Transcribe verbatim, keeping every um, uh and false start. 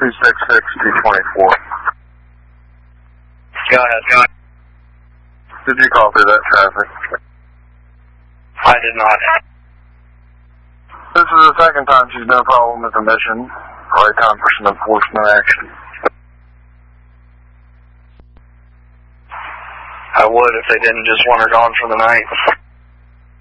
two six six, two twenty-four. Go ahead. Go ahead. Did you call through that traffic? I did not. This is the second time she's been a problem with the mission. Probably time for some enforcement action. I would if they didn't just want her gone for the night.